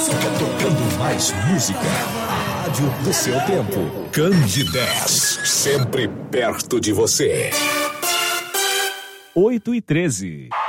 fica tocando mais música. A rádio do seu tempo. Candidez, sempre perto de você. 8h13.